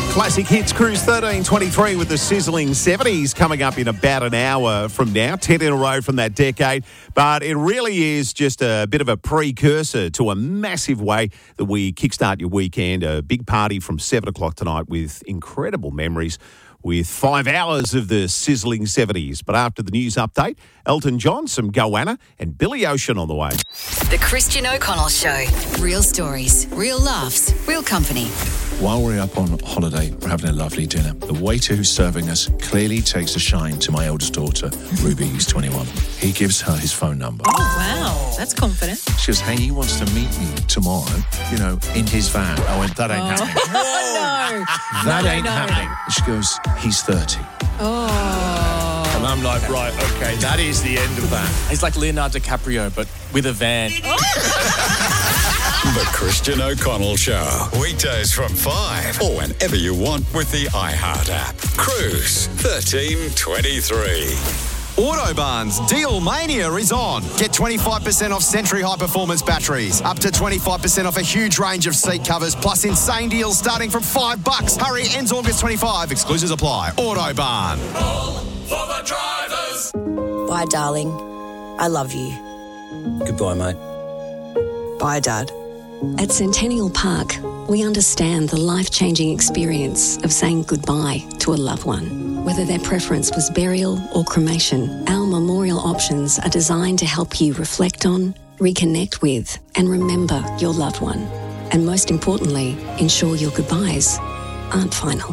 Classic Hits Cruise 1323 with the sizzling 70s coming up in about an hour from now, 10 in a row from that decade. But it really is just a bit of a precursor to a massive way that we kickstart your weekend. A big party from 7 o'clock tonight with incredible memories, with 5 hours of the sizzling 70s. But after the news update, Elton John, some Goanna and Billy Ocean on the way. The Christian O'Connell Show. Real stories, real laughs, real company. While we're up on holiday, we're having a lovely dinner. The waiter who's serving us clearly takes a shine to my eldest daughter, Ruby, who's 21. He gives her his phone number. Oh, wow. That's confident. She goes, hey, he wants to meet me tomorrow, in his van. I went, that ain't happening. No. That ain't happening. She goes, he's 30. Oh. And I'm like, right, okay, that is the end of that. He's like Leonardo DiCaprio, but with a van. The Christian O'Connell Show. Weekdays from 5 or whenever you want with the iHeart app. Cruise 1323. Autobarn's Deal Mania is on. Get 25% off Century High Performance batteries, up to 25% off a huge range of seat covers, plus insane deals starting from $5. Hurry, ends August 25. Exclusions apply. Autobarn. All for the drivers. Bye, darling. I love you. Goodbye, mate. Bye, Dad. At Centennial Park, we understand the life-changing experience of saying goodbye to a loved one. Whether their preference was burial or cremation, our memorial options are designed to help you reflect on, reconnect with, and remember your loved one. And most importantly, ensure your goodbyes aren't final.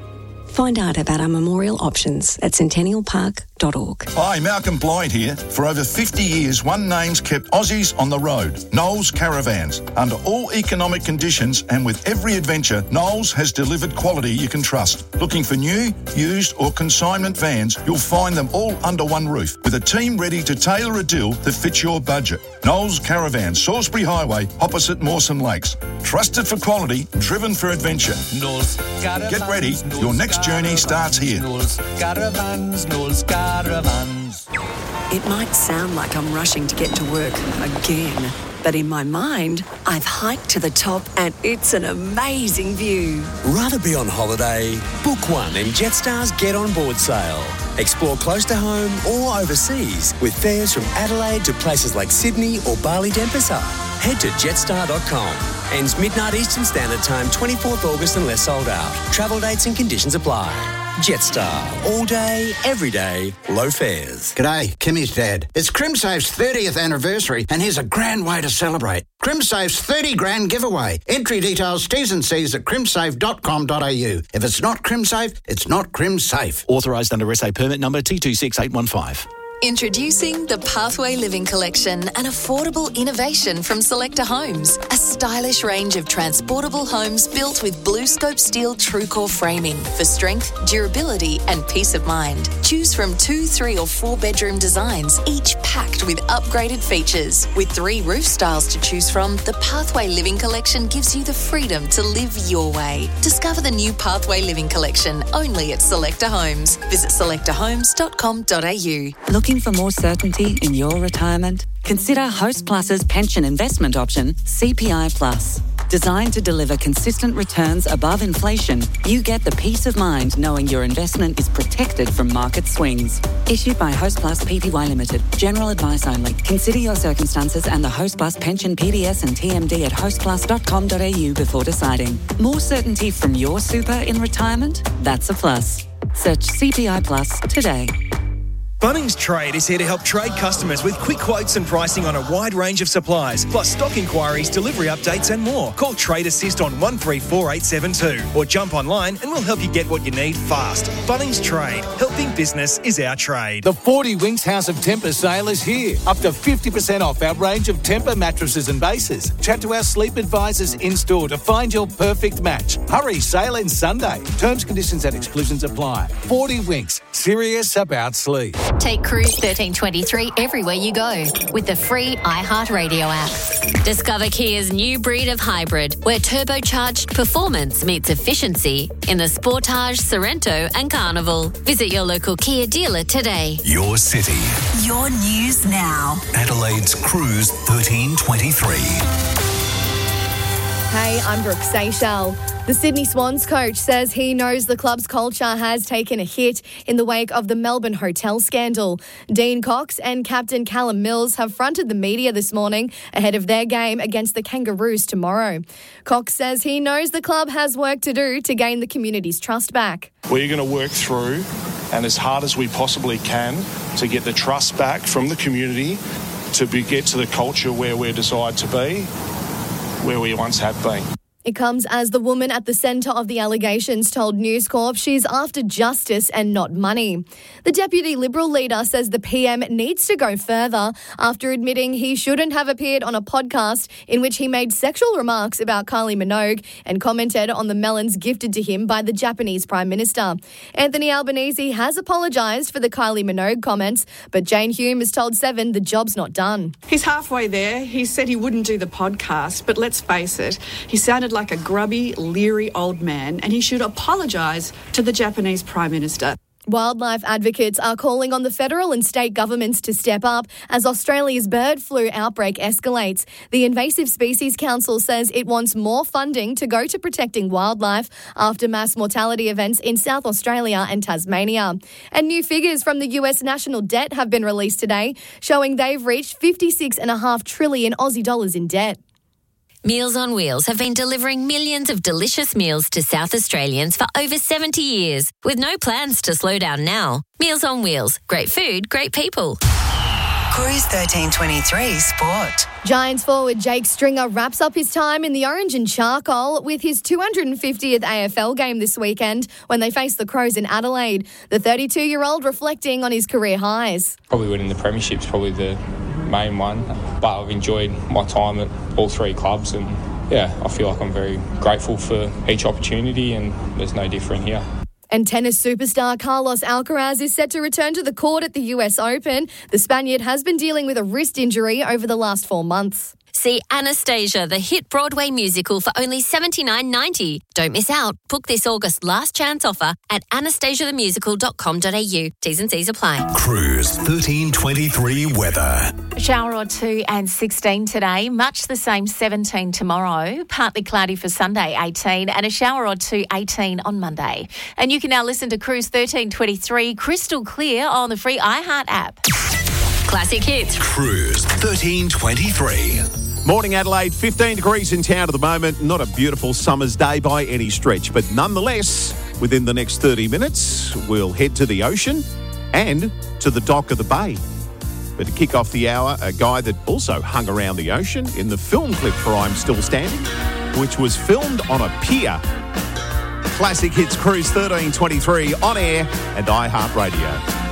Find out about our memorial options at centennialpark.org. Hi, Malcolm Blythe here. For over 50 years, one name's kept Aussies on the road. Knowles Caravans. Under all economic conditions and with every adventure, Knowles has delivered quality you can trust. Looking for new, used or consignment vans, you'll find them all under one roof with a team ready to tailor a deal that fits your budget. Knowles Caravans, Salisbury Highway, opposite Mawson Lakes. Trusted for quality, driven for adventure. Knowles Caravans. Get ready. Your next journey starts here. Knowles Caravans, Knowles Caravans. It might sound like I'm rushing to get to work again, but in my mind, I've hiked to the top and it's an amazing view. Rather be on holiday? Book one in Jetstar's Get On Board sale. Explore close to home or overseas with fares from Adelaide to places like Sydney or Bali Denpasar. Head to jetstar.com. Ends midnight Eastern Standard Time, 24th August unless sold out. Travel dates and conditions apply. Jetstar. All day, every day, low fares. G'day, Kimmy's dad. It's CrimSafe's 30th anniversary and here's a grand way to celebrate. CrimSafe's 30 grand giveaway. Entry details, T's and C's at crimsafe.com.au. If it's not CrimSafe, it's not CrimSafe. Authorised under SA permit number T26815. Introducing the Pathway Living Collection, an affordable innovation from Selector Homes. A stylish range of transportable homes built with BlueScope steel TrueCore framing for strength, durability and peace of mind. Choose from 2, 3 or 4 bedroom designs, each packed with upgraded features. With 3 roof styles to choose from, the Pathway Living Collection gives you the freedom to live your way. Discover the new Pathway Living Collection only at Selector Homes. Visit selectorhomes.com.au. Looking for more certainty in your retirement? Consider Host Plus's pension investment option, CPI Plus. Designed to deliver consistent returns above inflation, you get the peace of mind knowing your investment is protected from market swings. Issued by Host Plus Pty Limited. General advice only. Consider your circumstances and the Host Plus pension PDS and TMD at hostplus.com.au before deciding. More certainty from your super in retirement? That's a plus. Search CPI Plus today. Bunnings Trade is here to help trade customers with quick quotes and pricing on a wide range of supplies, plus stock inquiries, delivery updates and more. Call Trade Assist on 134872 or jump online and we'll help you get what you need fast. Bunnings Trade. Helping business is our trade. The 40 Winks House of Temper sale is here. Up to 50% off our range of Temper mattresses and bases. Chat to our sleep advisors in-store to find your perfect match. Hurry, sale ends Sunday. Terms, conditions and exclusions apply. 40 Winks. Serious about sleep. Take Cruise 1323 everywhere you go with the free iHeartRadio app. Discover Kia's new breed of hybrid where turbocharged performance meets efficiency in the Sportage, Sorento and Carnival. Visit your local Kia dealer today. Your city. Your news now. Adelaide's Cruise 1323. Hey, I'm Brooke Seychelles. The Sydney Swans coach says he knows the club's culture has taken a hit in the wake of the Melbourne hotel scandal. Dean Cox and captain Callum Mills have fronted the media this morning ahead of their game against the Kangaroos tomorrow. Cox says he knows the club has work to do to gain the community's trust back. We're going to work through and as hard as we possibly can to get the trust back from the community to get to the culture where we're desired to be, where we once have been. It comes as the woman at the centre of the allegations told News Corp she's after justice and not money. The Deputy Liberal leader says the PM needs to go further after admitting he shouldn't have appeared on a podcast in which he made sexual remarks about Kylie Minogue and commented on the melons gifted to him by the Japanese Prime Minister. Anthony Albanese has apologised for the Kylie Minogue comments, but Jane Hume has told Seven the job's not done. He's halfway there. He said he wouldn't do the podcast, but let's face it, he sounded like a grubby, leery old man, and he should apologise to the Japanese Prime Minister. Wildlife advocates are calling on the federal and state governments to step up as Australia's bird flu outbreak escalates. The Invasive Species Council says it wants more funding to go to protecting wildlife after mass mortality events in South Australia and Tasmania. And new figures from the US national debt have been released today, showing they've reached $56.5 trillion Aussie dollars in debt. Meals on Wheels have been delivering millions of delicious meals to South Australians for over 70 years, with no plans to slow down now. Meals on Wheels. Great food, great people. Cruise 1323 Sport. Giants forward Jake Stringer wraps up his time in the Orange and Charcoal with his 250th AFL game this weekend when they face the Crows in Adelaide. The 32-year-old reflecting on his career highs. Probably winning the premiership's probably the main one, but I've enjoyed my time at all three clubs, and I feel like I'm very grateful for each opportunity, and there's no different here. And tennis superstar Carlos Alcaraz is set to return to the court at the US Open. The Spaniard has been dealing with a wrist injury over the last 4 months. See Anastasia, the hit Broadway musical, for only $79.90. Don't miss out. Book this August last chance offer at anastasiathemusical.com.au. T's and C's apply. Cruise 1323 weather. A shower or two and 16 today. Much the same 17 tomorrow. Partly cloudy for Sunday 18 and a shower or two 18 on Monday. And you can now listen to Cruise 1323 crystal clear on the free iHeart app. Classic hits. Cruise 1323. Morning Adelaide, 15 degrees in town at the moment. Not a beautiful summer's day by any stretch, but nonetheless, within the next 30 minutes, we'll head to the ocean and to the dock of the bay. But to kick off the hour, a guy that also hung around the ocean in the film clip for I'm Still Standing, which was filmed on a pier. Classic Hits Cruise 1323 on air and iHeartRadio.